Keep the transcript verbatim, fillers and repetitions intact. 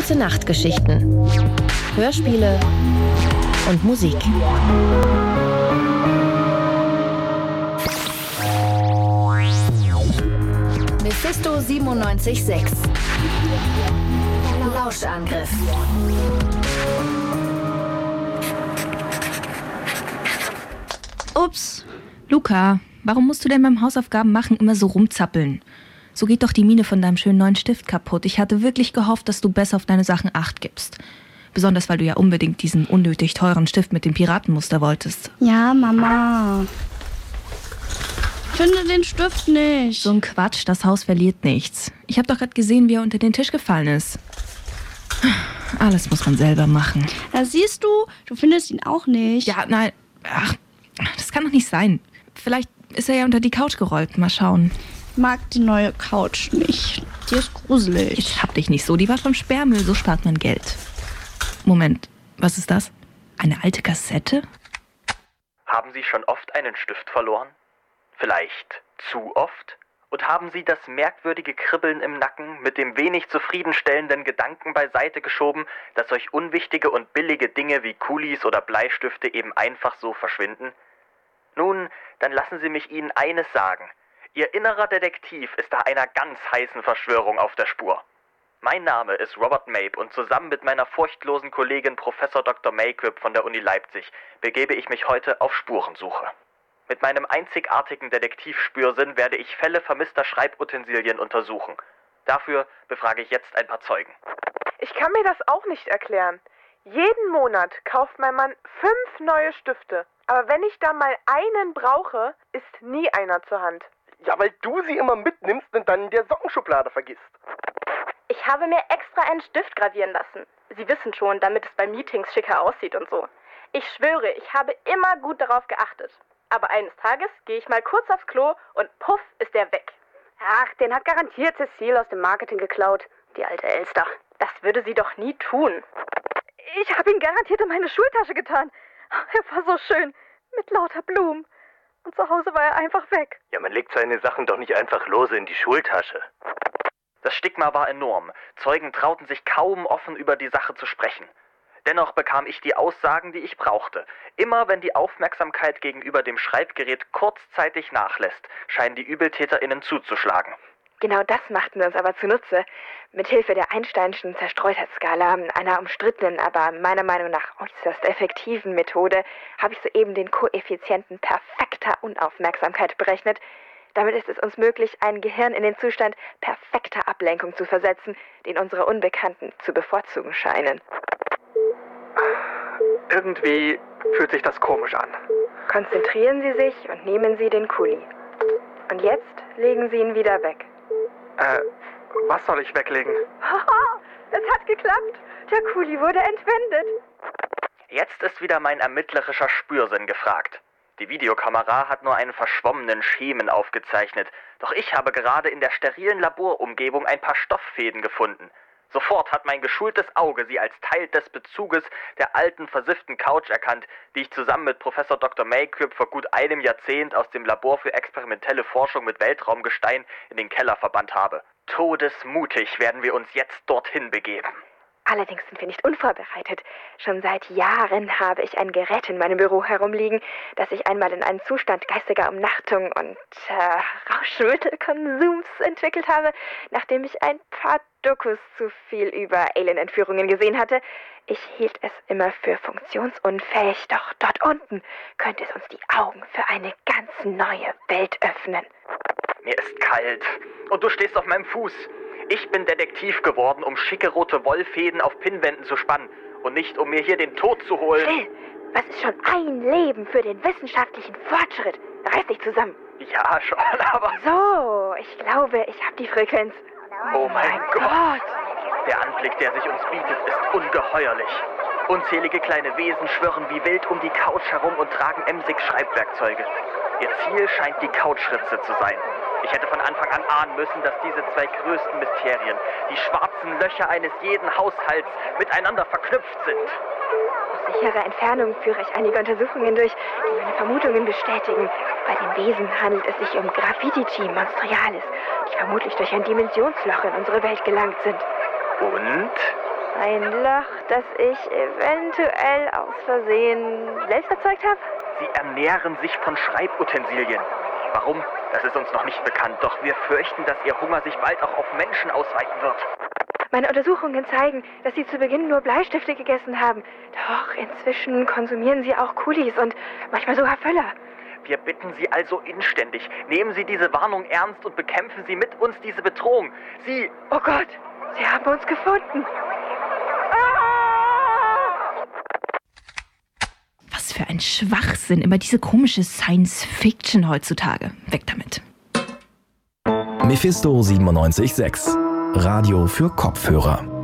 Gute Nachtgeschichten, Hörspiele und Musik. Mephisto siebenundneunzig Komma sechs. Lauschangriff. Ups. Luca, warum musst du denn beim Hausaufgaben machen immer so rumzappeln? So geht doch die Mine von deinem schönen neuen Stift kaputt. Ich hatte wirklich gehofft, dass du besser auf deine Sachen Acht gibst. Besonders, weil du ja unbedingt diesen unnötig teuren Stift mit dem Piratenmuster wolltest. Ja, Mama. Ich finde den Stift nicht. So ein Quatsch, das Haus verliert nichts. Ich habe doch gerade gesehen, wie er unter den Tisch gefallen ist. Alles muss man selber machen. Da siehst du, du findest ihn auch nicht. Ja, nein, ach, das kann doch nicht sein. Vielleicht ist er ja unter die Couch gerollt. Mal schauen. Ich mag die neue Couch nicht. Die ist gruselig. Ich hab dich nicht so, die war vom Sperrmüll, so spart man Geld. Moment, was ist das? Eine alte Kassette? Haben Sie schon oft einen Stift verloren? Vielleicht zu oft? Und haben Sie das merkwürdige Kribbeln im Nacken mit dem wenig zufriedenstellenden Gedanken beiseite geschoben, dass solch unwichtige und billige Dinge wie Kulis oder Bleistifte eben einfach so verschwinden? Nun, dann lassen Sie mich Ihnen eines sagen. Ihr innerer Detektiv ist da einer ganz heißen Verschwörung auf der Spur. Mein Name ist Robert Mape und zusammen mit meiner furchtlosen Kollegin Professor Doktor Mayquip von der Uni Leipzig begebe ich mich heute auf Spurensuche. Mit meinem einzigartigen Detektivspürsinn werde ich Fälle vermisster Schreibutensilien untersuchen. Dafür befrage ich jetzt ein paar Zeugen. Ich kann mir das auch nicht erklären. Jeden Monat kauft mein Mann fünf neue Stifte. Aber wenn ich da mal einen brauche, ist nie einer zur Hand. Ja, weil du sie immer mitnimmst und dann in der Sockenschublade vergisst. Ich habe mir extra einen Stift gravieren lassen. Sie wissen schon, damit es bei Meetings schicker aussieht und so. Ich schwöre, ich habe immer gut darauf geachtet. Aber eines Tages gehe ich mal kurz aufs Klo und puff ist der weg. Ach, den hat garantiert Cecile aus dem Marketing geklaut. Die alte Elster. Das würde sie doch nie tun. Ich habe ihn garantiert in meine Schultasche getan. Er war so schön, mit lauter Blumen. Und zu Hause war er einfach weg. Ja, man legt seine Sachen doch nicht einfach lose in die Schultasche. Das Stigma war enorm. Zeugen trauten sich kaum offen über die Sache zu sprechen. Dennoch bekam ich die Aussagen, die ich brauchte. Immer wenn die Aufmerksamkeit gegenüber dem Schreibgerät kurzzeitig nachlässt, scheinen die ÜbeltäterInnen zuzuschlagen. Genau das machten wir uns aber zunutze. Mithilfe der Einsteinschen Zerstreutheitsskala, einer umstrittenen, aber meiner Meinung nach äußerst effektiven Methode, habe ich soeben den Koeffizienten perfekter Unaufmerksamkeit berechnet. Damit ist es uns möglich, ein Gehirn in den Zustand perfekter Ablenkung zu versetzen, den unsere Unbekannten zu bevorzugen scheinen. Irgendwie fühlt sich das komisch an. Konzentrieren Sie sich und nehmen Sie den Kuli. Und jetzt legen Sie ihn wieder weg. Äh, was soll ich weglegen? Haha, es hat geklappt. Der Kuli wurde entwendet. Jetzt ist wieder mein ermittlerischer Spürsinn gefragt. Die Videokamera hat nur einen verschwommenen Schemen aufgezeichnet. Doch ich habe gerade in der sterilen Laborumgebung ein paar Stofffäden gefunden. Sofort hat mein geschultes Auge sie als Teil des Bezuges der alten, versifften Couch erkannt, die ich zusammen mit Professor Doktor Mayquip vor gut einem Jahrzehnt aus dem Labor für experimentelle Forschung mit Weltraumgestein in den Keller verbannt habe. Todesmutig werden wir uns jetzt dorthin begeben. Allerdings sind wir nicht unvorbereitet. Schon seit Jahren habe ich ein Gerät in meinem Büro herumliegen, das ich einmal in einen Zustand geistiger Umnachtung und äh, Rauschmittelkonsums entwickelt habe, nachdem ich ein paar Dokus zu viel über Alien-Entführungen gesehen hatte. Ich hielt es immer für funktionsunfähig, doch dort unten könnte es uns die Augen für eine ganz neue Welt öffnen. Mir ist kalt und du stehst auf meinem Fuß. Ich bin Detektiv geworden, um schicke rote Wollfäden auf Pinnwänden zu spannen und nicht, um mir hier den Tod zu holen. Still! Was ist schon ein Leben für den wissenschaftlichen Fortschritt? Reiß dich zusammen. Ja, schon, aber... So, ich glaube, ich habe die Frequenz. Oh mein Gott! Der Anblick, der sich uns bietet, ist ungeheuerlich. Unzählige kleine Wesen schwirren wie wild um die Couch herum und tragen emsig Schreibwerkzeuge. Ihr Ziel scheint die Couchritze zu sein. Ich hätte von Anfang an ahnen müssen, dass diese zwei größten Mysterien, die schwarzen Löcher eines jeden Haushalts, miteinander verknüpft sind. Aus sicherer Entfernung führe ich einige Untersuchungen durch, die meine Vermutungen bestätigen. Bei den Wesen handelt es sich um Graffiti Monstrialis, die vermutlich durch ein Dimensionsloch in unsere Welt gelangt sind. Und? Ein Loch, das ich eventuell aus Versehen selbst erzeugt habe? Sie ernähren sich von Schreibutensilien. Warum? Das ist uns noch nicht bekannt, doch wir fürchten, dass Ihr Hunger sich bald auch auf Menschen ausweiten wird. Meine Untersuchungen zeigen, dass Sie zu Beginn nur Bleistifte gegessen haben. Doch inzwischen konsumieren Sie auch Kulis und manchmal sogar Füller. Wir bitten Sie also inständig, nehmen Sie diese Warnung ernst und bekämpfen Sie mit uns diese Bedrohung. Sie... Oh Gott, Sie haben uns gefunden. Was für ein Schwachsinn, immer diese komische Science-Fiction heutzutage. Weg damit. Mephisto siebenundneunzig Komma sechs. Radio für Kopfhörer.